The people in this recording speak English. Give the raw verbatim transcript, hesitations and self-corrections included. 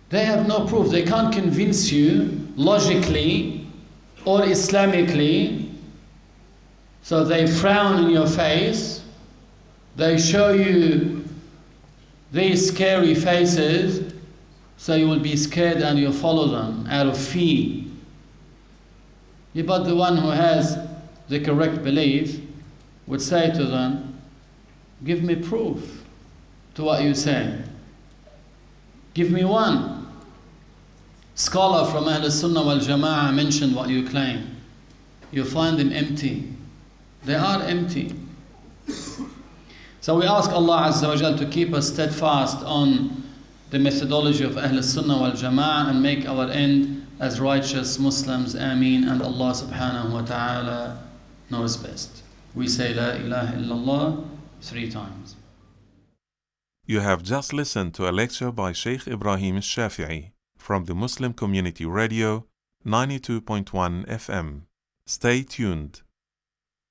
They have no proof. They can't convince you logically or Islamically. So they frown in your face. They show you these scary faces, so you will be scared and you'll follow them out of fear. Yeah, but the one who has the correct belief would say to them, give me proof to what you say. Give me one. Scholar from Ahl Sunnah wal Jama'ah mentioned what you claim. You find them empty. They are empty. So we ask Allah Azza wa Jal to keep us steadfast on the methodology of Ahl Sunnah wal Jama'ah and make our end as righteous Muslims. Ameen. And Allah subhanahu wa ta'ala knows best. We say La ilaha illallah three times. You have just listened to a lecture by Sheikh Ibrahim Al-Shafi'i from the Muslim Community Radio ninety-two point one F M. Stay tuned.